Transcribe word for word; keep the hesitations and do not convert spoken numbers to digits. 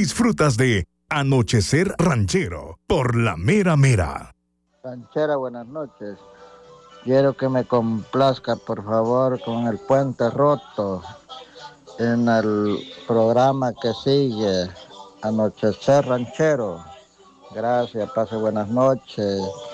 disfrutas de Anochecer Ranchero por La Mera Mera. Ranchera, buenas noches. Quiero que me complazca, por favor, con el puente roto en el programa que sigue, Anochecer Ranchero. Gracias, pase buenas noches.